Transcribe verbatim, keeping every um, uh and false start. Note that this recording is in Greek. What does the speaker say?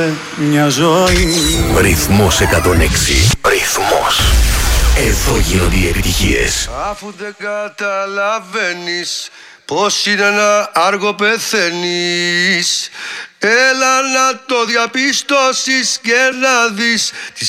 Μια ζωή. Ρυθμός εκατόν έξι. Ρυθμός. Εδώ γίνονται οι επιτυχίες. Αφού δεν καταλαβαίνεις πως είναι ένα άργο πεθαίνεις, έλα να το διαπιστώσεις και να δεις τις